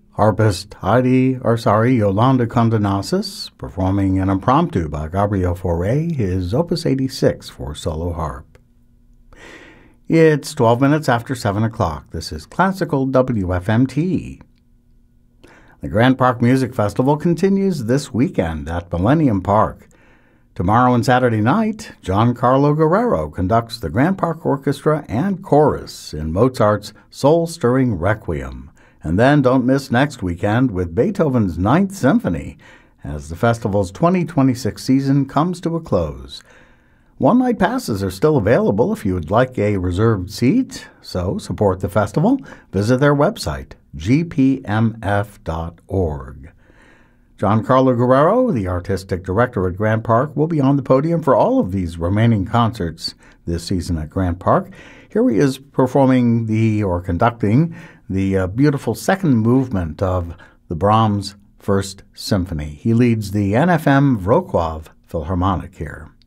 Harpist Yolanda Condonasis, performing an impromptu by Gabriel Fauré, his Opus 86 for solo harp. It's 12 minutes after 7 o'clock. This is Classical WFMT. The Grant Park Music Festival continues this weekend at Millennium Park. Tomorrow and Saturday night, Giancarlo Guerrero conducts the Grant Park Orchestra and Chorus in Mozart's soul-stirring Requiem. And then don't miss next weekend with Beethoven's Ninth Symphony as the festival's 2026 season comes to a close. One-night passes are still available if you would like a reserved seat, so support the festival. Visit their website, gpmf.org. Giancarlo Guerrero, the artistic director at Grant Park, will be on the podium for all of these remaining concerts this season at Grant Park. Here he is performing conducting the beautiful second movement of the Brahms First Symphony. He leads the NFM Wrocław Philharmonic here.